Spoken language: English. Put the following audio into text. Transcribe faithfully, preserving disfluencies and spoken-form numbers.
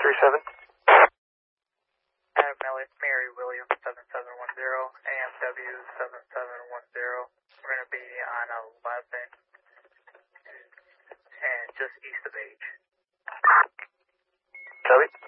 three seven. Uh, Mary, Mary Williams seven seven one zero, A M W seven seven one zero. We're going to be on eleven and just east of H. Copy.